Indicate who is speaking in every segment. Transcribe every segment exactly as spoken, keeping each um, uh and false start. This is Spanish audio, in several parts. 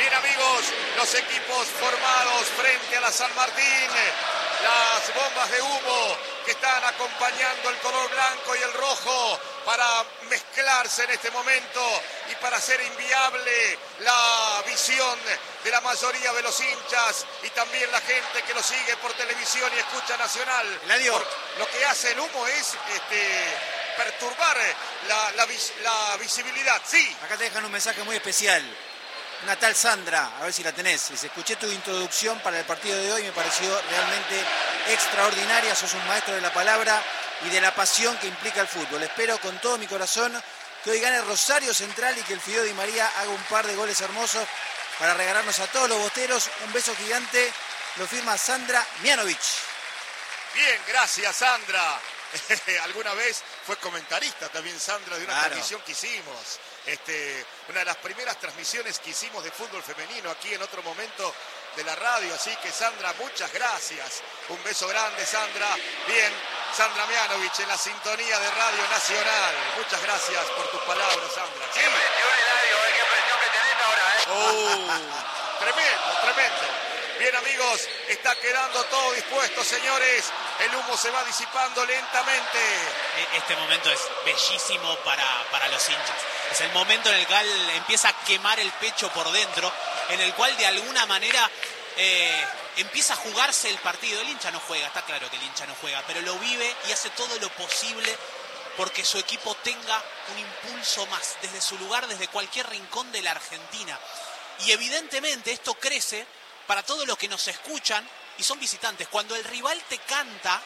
Speaker 1: Bien, amigos, los equipos formados frente a la San Martín, las bombas de humo que están acompañando el color blanco y el rojo para mezclarse en este momento y para hacer inviable la visión de la mayoría de los hinchas y también la gente que lo sigue por televisión y escucha nacional. Por lo que hace el humo es este, perturbar la, la, la visibilidad. Sí.
Speaker 2: Acá te dejan un mensaje muy especial. Una tal Sandra, a ver si la tenés. Dice, escuché tu introducción para el partido de hoy, me pareció realmente extraordinaria. Sos un maestro de la palabra y de la pasión que implica el fútbol. Espero con todo mi corazón que hoy gane Rosario Central y que el Fideo Di María haga un par de goles hermosos para regalarnos a todos los bosteros. Un beso gigante. Lo firma Sandra Mianovich.
Speaker 1: Bien, gracias, Sandra. Alguna vez fue comentarista también Sandra de una claro. transmisión que hicimos. Este, una de las primeras transmisiones que hicimos de fútbol femenino aquí en otro momento de la radio. Así que, Sandra, muchas gracias. Un beso grande, Sandra. Bien, Sandra Mianovich en la sintonía de Radio Nacional. Muchas gracias por tus palabras, Sandra.
Speaker 3: ¿Sí? Qué presión, Eladio, ¿eh? Qué presión que tenés ahora, ¿eh?
Speaker 1: Oh, tremendo, tremendo. Bien, amigos, está quedando todo dispuesto, señores. El humo se va disipando lentamente.
Speaker 4: Este momento es bellísimo para, para los hinchas. Es el momento en el cual empieza a quemar el pecho por dentro, en el cual de alguna manera eh, empieza a jugarse el partido. El hincha no juega, está claro que el hincha no juega, pero lo vive y hace todo lo posible porque su equipo tenga un impulso más, desde su lugar, desde cualquier rincón de la Argentina. Y evidentemente esto crece para todos los que nos escuchan y son visitantes. Cuando el rival te canta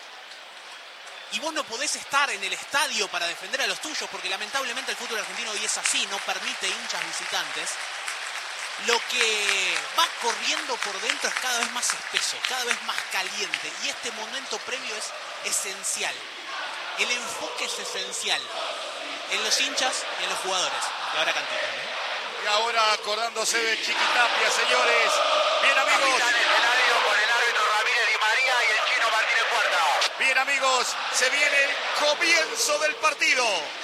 Speaker 4: y vos no podés estar en el estadio para defender a los tuyos, porque lamentablemente el fútbol argentino hoy es así, no permite hinchas visitantes, lo que va corriendo por dentro es cada vez más espeso, cada vez más caliente, y este momento previo es esencial. El enfoque es esencial en los hinchas y en los jugadores. Y ahora cantita, ¿eh?
Speaker 1: Y ahora acordándose de Chiquitapia, señores. Bien, amigos.
Speaker 3: Con el árbitro Ramírez Di María y el chino Martínez Cuarta.
Speaker 1: Bien, amigos, se viene el comienzo del partido.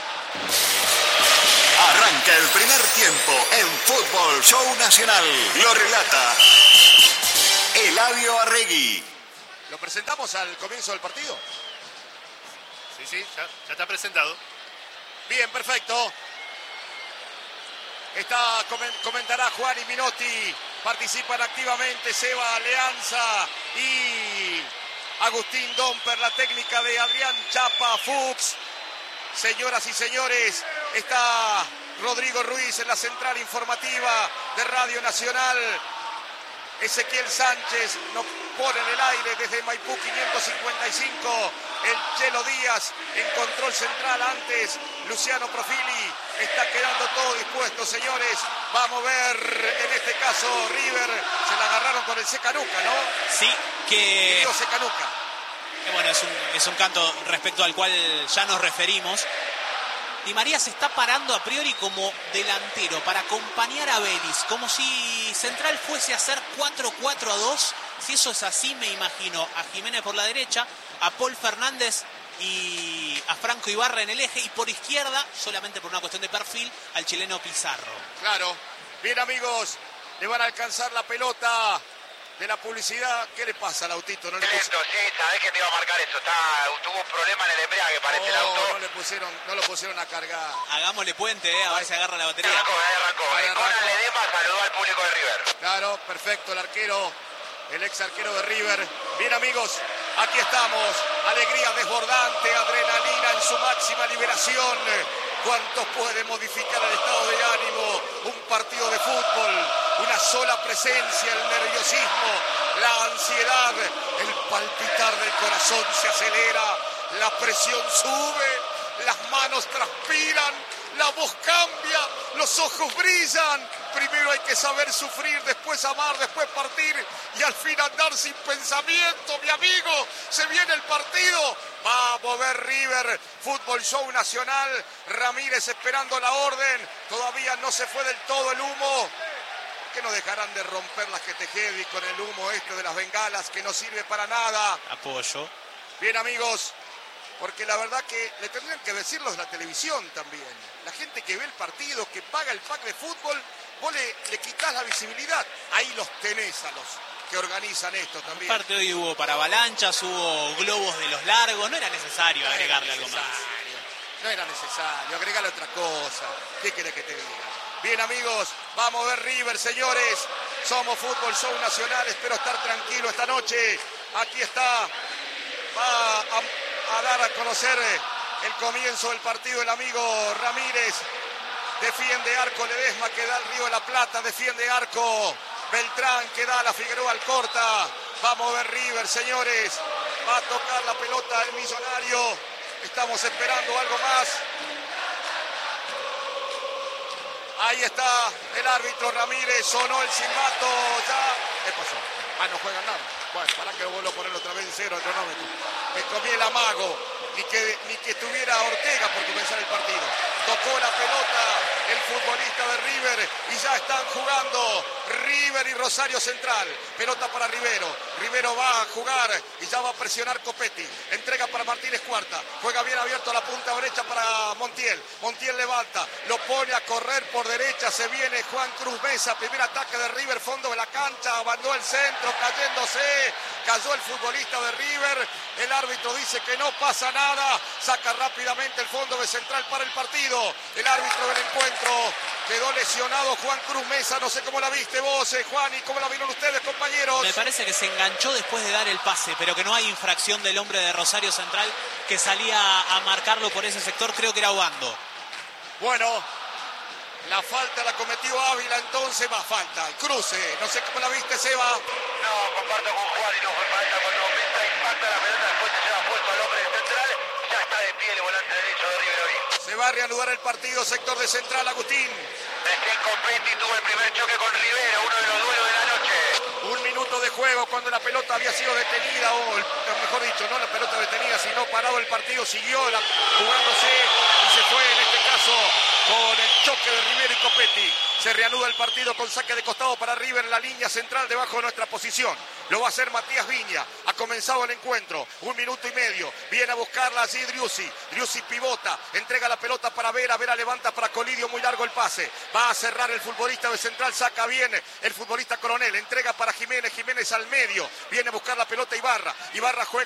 Speaker 5: Arranca el primer tiempo en Fútbol Show Nacional. Lo relata Eladio Arregui.
Speaker 1: ¿Lo presentamos al comienzo del partido?
Speaker 6: Sí, sí, ya, ya está presentado.
Speaker 1: Bien, perfecto. Está, comentará Juan y Minotti. Participan activamente Seba Leanza y Agustín Domper, la técnica de Adrián Chapa Fuchs. Señoras y señores, está Rodrigo Ruiz en la central informativa de Radio Nacional. Ezequiel Sánchez nos pone en el aire desde Maipú quinientos cincuenta y cinco. El Chelo Díaz en control central antes. Luciano Profili. Está quedando todo dispuesto, señores. Vamos a ver, en este caso, River. Se la agarraron con el Secanuca, ¿no?
Speaker 4: Sí, que...
Speaker 1: Digo Secanuca.
Speaker 4: Que bueno, es un, es un canto respecto al cual ya nos referimos. Di María se está parando a priori como delantero para acompañar a Vélez, como si Central fuese a hacer cuatro cuatro a dos. Si eso es así, me imagino a Jiménez por la derecha, a Paul Fernández y a Franco Ibarra en el eje, y por izquierda, solamente por una cuestión de perfil, al chileno Pizarro.
Speaker 1: Claro. Bien, amigos, le van a alcanzar la pelota de la publicidad. ¿Qué le pasa al autito? ¿No le
Speaker 3: puse... Lento, sí, sabés que te iba a marcar eso. Está, tuvo un problema en el embrague, parece,
Speaker 1: oh,
Speaker 3: el auto.
Speaker 1: No le pusieron, no lo pusieron a cargar.
Speaker 4: Hagámosle puente, eh, a ver si agarra la batería.
Speaker 3: Ahí arrancó, ahí arrancó.
Speaker 1: Ahí arrancó.
Speaker 3: Conan Ledema saludó al público de River.
Speaker 1: Claro, perfecto, el arquero, el ex arquero de River. Bien, amigos, aquí estamos. Alegría desbordante, adrenalina en su máxima liberación. ¿Cuánto puede modificar el estado de ánimo? Un partido de fútbol, una sola presencia, el nerviosismo, la ansiedad, el palpitar del corazón se acelera, la presión sube, las manos transpiran, la voz cambia, los ojos brillan. Primero hay que saber sufrir, después amar, después partir y al fin andar sin pensamiento, mi amigo. Se viene el partido. Va a mover River. Fútbol Show Nacional. Ramírez esperando la orden. Todavía no se fue del todo el humo. ¿Qué no dejarán de romper las que te heavy con el humo este de las bengalas que no sirve para nada?
Speaker 4: Apoyo.
Speaker 1: Bien, amigos. Porque la verdad que le tendrían que decirlos la televisión también. La gente que ve el partido, que paga el pack de fútbol, vos le, le quitás la visibilidad. Ahí los tenés a los que organizan esto también.
Speaker 4: Aparte hoy hubo para avalanchas, hubo globos de los largos, no era necesario
Speaker 1: No
Speaker 4: agregarle
Speaker 1: era
Speaker 4: algo más.
Speaker 1: necesario, No era necesario, agregarle otra cosa. ¿Qué querés que te diga? Bien, amigos, vamos a ver River, señores. Somos Fútbol Show Nacional, espero estar tranquilo esta noche. Aquí está, va a, a dar a conocer el comienzo del partido el amigo Ramírez. Defiende arco Ledesma, que da al Río de la Plata, defiende arco Beltrán, que da a la Figueroa Alcorta. Vamos a ver River, señores. Va a tocar la pelota el Millonario. Estamos esperando algo más. Ahí está el árbitro Ramírez, sonó el silbato ya. ¿Qué pasó? Ah, no juegan nada. Bueno, para que vuelvo a poner otra vez en cero el cronómetro. Me comí el amago. Ni que, ni que tuviera Ortega por comenzar el partido. Tocó la pelota el futbolista de River y ya están jugando River y Rosario Central. Pelota para Rivero. Rivero va a jugar y ya va a presionar Copetti. Entrega para Martínez Cuarta. Juega bien abierto a la punta derecha para Montiel. Montiel levanta. Lo pone a correr por derecha. Se viene Juan Cruz Mesa. Primer ataque de River. Fondo de la cancha. Abandonó el centro. Cayéndose. Cayó el futbolista de River. El árbitro dice que no pasa nada. Saca rápidamente el fondo de Central para el partido. El árbitro del encuentro. Quedó lesionado Juan Cruz Mesa. No sé cómo la viste vos, eh, Juan, y cómo la vieron ustedes, compañeros.
Speaker 4: Me parece que se enganchó después de dar el pase, pero que no hay infracción del hombre de Rosario Central que salía a marcarlo por ese sector. Creo que era Obando.
Speaker 1: Bueno, la falta la cometió Ávila, entonces va falta. El cruce. No sé cómo la viste, Seba.
Speaker 3: No, comparto con Juan y no fue falta cuando Mesa impacta la pelota, después se lleva puesto al hombre de Central. Ya está de pie el volante derecho de River hoy.
Speaker 1: Se va a reanudar el partido, sector de Central, Agustín.
Speaker 3: Recién Copetti tuvo el primer choque con Rivero, uno de los duelos de la noche.
Speaker 1: Un minuto de juego cuando la pelota había sido detenida, o el, mejor dicho, no la pelota detenida, sino parado el partido, siguió la, jugándose y se fue en este caso con el choque de Rivero y Copetti. Se reanuda el partido con saque de costado para River en la línea central debajo de nuestra posición. Lo va a hacer Matías Viña. Ha comenzado el encuentro. Un minuto y medio. Viene a buscarla allí Driussi. Driussi pivota. Entrega la pelota para Vera. Vera levanta para Colidio. Muy largo el pase. Va a cerrar el futbolista de Central. Saca bien el futbolista Coronel. Entrega para Jiménez. Jiménez al medio. Viene a buscar la pelota Ibarra. Ibarra juega.